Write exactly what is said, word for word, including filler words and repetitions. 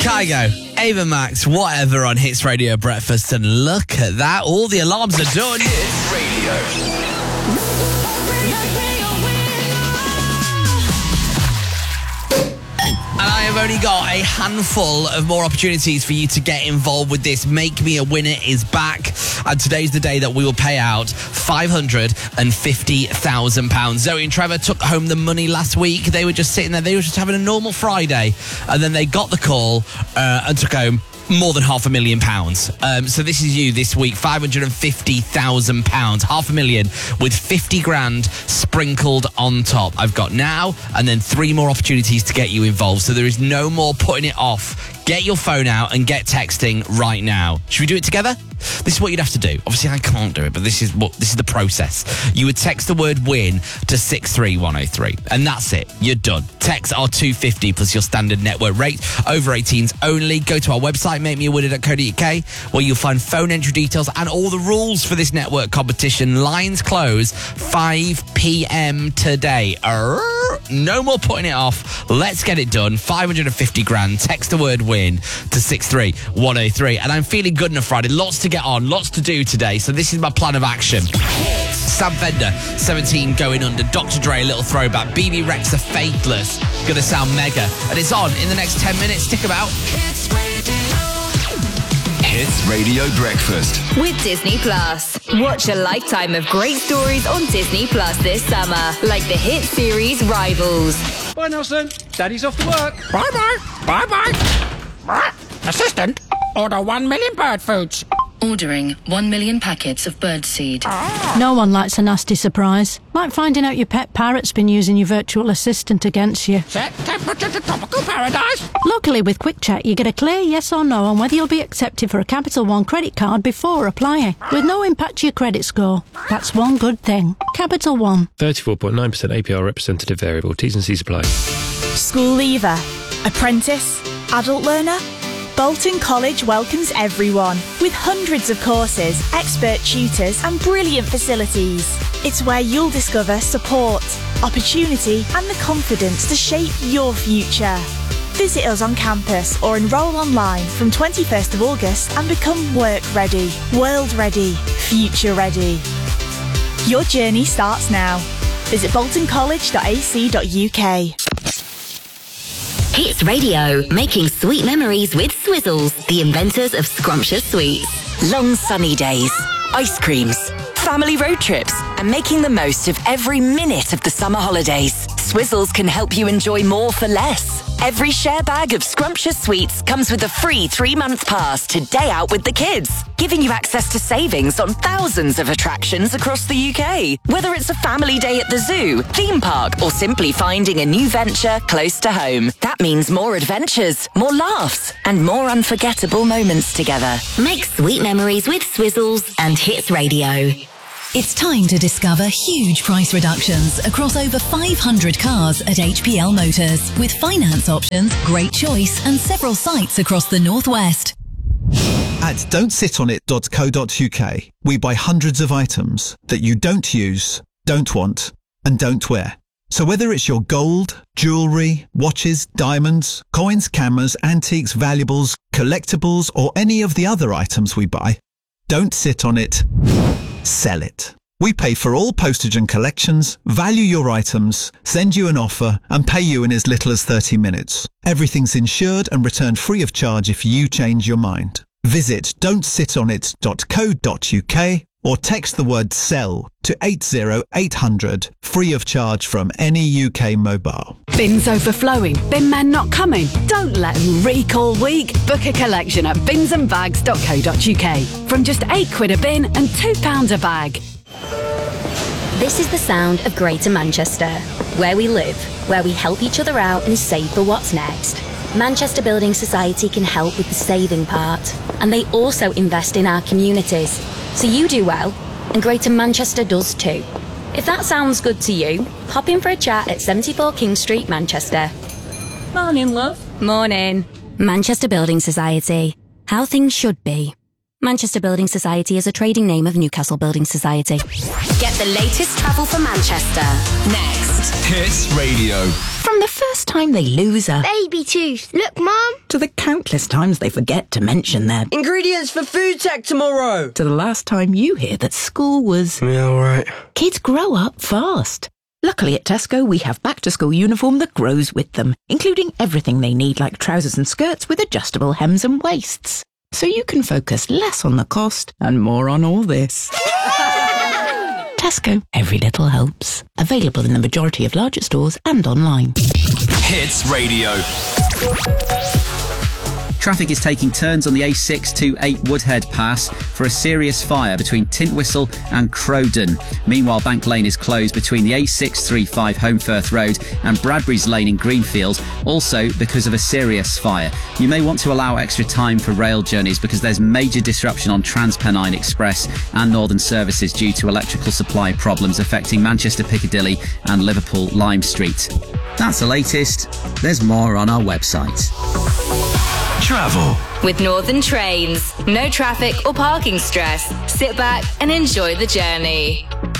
Kygo, Ava Max, whatever on Hits Radio Breakfast, and look at that, all the alarms are done. Hits Radio. And I have only got a handful of more opportunities for you to get involved with this. Make Me a Winner is back. And today's the day that we will pay out five hundred fifty thousand pounds. Zoe and Trevor took home the money last week. They were just sitting there. They were just having a normal Friday. And then they got the call uh, and took home more than half a million pounds. Um, so this is you this week, five hundred fifty thousand pounds, half a million with fifty grand sprinkled on top. I've got now and then three more opportunities to get you involved. So there is no more putting it off. Get your phone out and get texting right now. Should we do it together? This is what you'd have to do. Obviously, I can't do it, but this is what this is the process. You would text the word WIN to six three one oh three, and that's it. You're done. Texts are two pounds fifty plus your standard network rate. Over eighteens only. Go to our website, make me a winner dot co dot uk, where you'll find phone entry details and all the rules for this network competition. Lines close five p.m. today. Arr, no more putting it off. Let's get it done. five hundred fifty grand. Text the word WIN to six three one oh three. And I'm feeling good on a Friday. Lots to get on, lots to do today. So this is my plan of action. Sam Fender, seventeen going under. Doctor Dre, little throwback. B B Rexha, Faithless. Gonna sound mega. And it's on in the next ten minutes. Stick about. Hits Radio Breakfast with Disney Plus. Watch a lifetime of great stories on Disney Plus this summer, like the hit series Rivals. Bye, Nelson. Daddy's off to work. Bye-bye. Bye-bye. Assistant, order one million bird foods. Ordering one million packets of birdseed. No one likes a nasty surprise. Like finding out your pet parrot's been using your virtual assistant against you. Set temperature to tropical paradise. Luckily, with Quick Check, you get a clear yes or no on whether you'll be accepted for a Capital One credit card before applying, with no impact to your credit score. That's one good thing. Capital One. thirty-four point nine percent A P R representative variable. T's and C's apply. School leaver, apprentice, adult learner. Bolton College welcomes everyone with hundreds of courses, expert tutors and brilliant facilities. It's where you'll discover support, opportunity and the confidence to shape your future. Visit us on campus or enrol online from twenty-first of August and become work ready, world ready, future ready. Your journey starts now. Visit bolton college dot a c dot u k. Hits Radio, making sweet memories with Swizzles, the inventors of scrumptious sweets. Long sunny days, ice creams, family road trips, and making the most of every minute of the summer holidays. Swizzles can help you enjoy more for less. Every share bag of scrumptious sweets comes with a free three-month pass to Day Out with the Kids, giving you access to savings on thousands of attractions across the U K. Whether it's a family day at the zoo, theme park, or simply finding a new venture close to home, that means more adventures, more laughs, and more unforgettable moments together. Make sweet memories with Swizzles and Hits Radio. It's time to discover huge price reductions across over five hundred cars at H P L Motors, with finance options, great choice, and several sites across the Northwest. At don't sit on it dot co dot u k, we buy hundreds of items that you don't use, don't want, and don't wear. So whether it's your gold, jewellery, watches, diamonds, coins, cameras, antiques, valuables, collectibles, or any of the other items we buy, don't sit on it. Sell it. We pay for all postage and collections, value your items, send you an offer, and pay you in as little as thirty minutes. Everything's insured and returned free of charge if you change your mind. Visit don't sit on it dot co dot u k or text the word SELL to eight zero eight hundred, free of charge from any U K mobile. Bins overflowing, bin men not coming? Don't let them reek all week. Book a collection at bins and bags dot co dot u k from just eight quid a bin and two pounds a bag. This is the sound of Greater Manchester, where we live, where we help each other out and save for what's next. Manchester Building Society can help with the saving part, and they also invest in our communities. So you do well, and Greater Manchester does too. If that sounds good to you, hop in for a chat at seventy-four King Street, Manchester. Morning, love. Morning. Manchester Building Society. How things should be. Manchester Building Society is a trading name of Newcastle Building Society. Get the latest travel for Manchester. Next. Hits Radio. From the first time they lose a baby tooth. Look, Mum. to the countless times they forget to mention their ingredients for food tech tomorrow, to the last time you hear that school was... Yeah, all right. Kids grow up fast. Luckily at Tesco, we have back-to-school uniform that grows with them, including everything they need like trousers and skirts with adjustable hems and waists. So you can focus less on the cost and more on all this. Tesco, every little helps. Available in the majority of larger stores and online. Hits Radio. Traffic is taking turns on the A six twenty-eight Woodhead Pass for a serious fire between Tintwistle and Crowdon. Meanwhile, Bank Lane is closed between the A six thirty-five Holmfirth Road and Bradbury's Lane in Greenfield, also because of a serious fire. You may want to allow extra time for rail journeys because there's major disruption on TransPennine Express and Northern services due to electrical supply problems affecting Manchester Piccadilly and Liverpool Lime Street. That's the latest. There's more on our website. Travel. With Northern Trains. No traffic or parking stress. Sit back and enjoy the journey.